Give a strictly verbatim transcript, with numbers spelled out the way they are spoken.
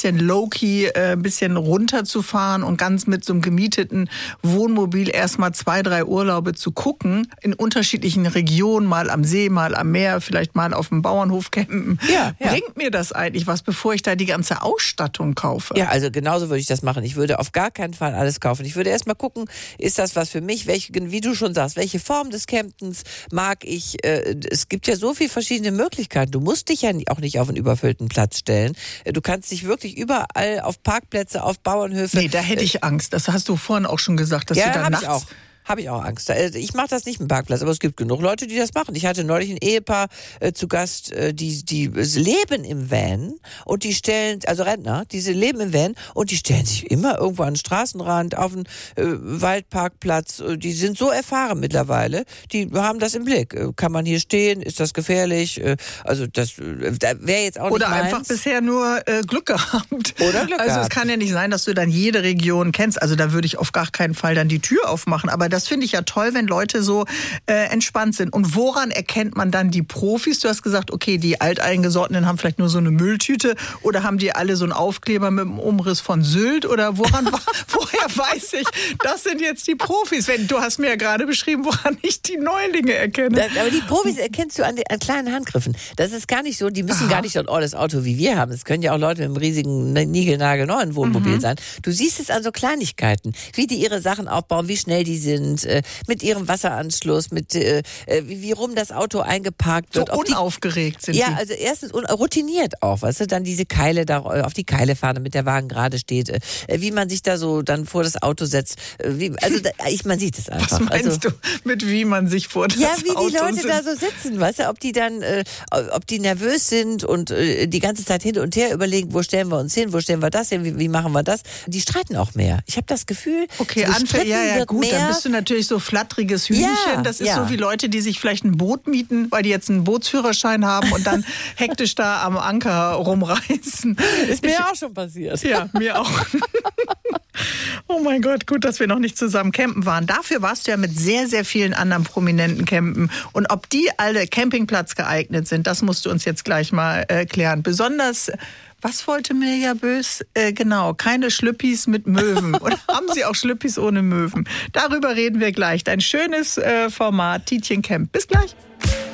bisschen low-key, äh, ein bisschen runterzufahren und ganz mit so einem gemieteten Wohnmobil erstmal zwei, drei Urlaube zu gucken, in unterschiedlichen Regionen, mal am See, mal am Meer, vielleicht mal auf dem Bauernhof campen. Ja, ja. Bringt mir das eigentlich was, bevor ich da die ganze Ausstattung kaufe? Ja, also genauso würde ich das machen. Ich würde auf gar keinen Fall alles kaufen. Ich würde erstmal gucken, ist das was für mich? Welche, wie du schon sagst, welche Form des Campens mag ich? Äh, es gibt ja so viele verschiedene Möglichkeiten. Du musst dich ja auch nicht auf einen überfüllten Platz stellen. Du kannst dich wirklich überall auf Parkplätze, auf Bauernhöfe. Nee, da hätte ich Angst. Das hast du vorhin auch schon gesagt, dass ja, du da hab nachts... Ich auch. Habe ich auch Angst. Ich mache das nicht mit dem Parkplatz, aber es gibt genug Leute, die das machen. Ich hatte neulich ein Ehepaar äh, zu Gast, äh, die, die leben im Van und die stellen, also Rentner, die leben im Van und die stellen sich immer irgendwo an den Straßenrand, auf den äh, Waldparkplatz. Die sind so erfahren mittlerweile, die haben das im Blick. Kann man hier stehen? Ist das gefährlich? Also das wäre jetzt auch nicht Oder meins. einfach bisher nur äh, Glück gehabt. Oder Glück Also gehabt. Es kann ja nicht sein, dass du dann jede Region kennst. Also da würde ich auf gar keinen Fall dann die Tür aufmachen. Aber das finde ich ja toll, wenn Leute so äh, entspannt sind. Und woran erkennt man dann die Profis? Du hast gesagt, okay, die Alteingesottenen haben vielleicht nur so eine Mülltüte oder haben die alle so einen Aufkleber mit dem Umriss von Sylt? Oder woran, woher weiß ich, das sind jetzt die Profis? Wenn, du hast mir ja gerade beschrieben, woran ich die Neulinge erkenne. Das, aber die Profis erkennst du an, den, an kleinen Handgriffen. Das ist gar nicht so, die müssen Aha. gar nicht so ein olles Auto wie wir haben. Es können ja auch Leute mit einem riesigen, niegelnagelneuen Wohnmobil mhm. sein. Du siehst es an so Kleinigkeiten, wie die ihre Sachen aufbauen, wie schnell die sind, äh, mit ihrem Wasseranschluss, mit äh, wie, wie rum das Auto eingeparkt wird. So unaufgeregt die, sind ja, die. Ja, also erstens un- routiniert auch, weißt du, dann diese Keile da auf die Keile fahren, damit der Wagen gerade steht, äh, wie man sich da so dann vor das Auto setzt. Äh, wie, also da, ich, man sieht es einfach. Was meinst also, du mit wie man sich vor das Auto Ja, wie die Auto Leute sind? da so sitzen, weißt du, ob die dann, äh, ob die nervös sind und äh, die ganze Zeit hin und her überlegen, wo stellen wir uns hin, wo stellen wir das hin, wie, wie machen wir das? Die streiten auch mehr. Ich habe das Gefühl, okay, so Anfälle, ja, ja, gut, mehr. dann bist du natürlich so flatteriges Hühnchen. Ja, das ist ja. so wie Leute, die sich vielleicht ein Boot mieten, weil die jetzt einen Bootsführerschein haben und dann hektisch da am Anker rumreißen. Ist mir ich, auch schon passiert. Ja, mir auch. Oh mein Gott, gut, dass wir noch nicht zusammen campen waren. Dafür warst du ja mit sehr, sehr vielen anderen Prominenten campen. Und ob die alle Campingplatz geeignet sind, das musst du uns jetzt gleich mal erklären. Besonders... Was wollte Mirja Bös? Äh, genau, keine Schlüppis mit Möwen. Oder haben sie auch Schlüppis ohne Möwen? Darüber reden wir gleich. Ein schönes äh, Format, Tietjen Camp. Bis gleich.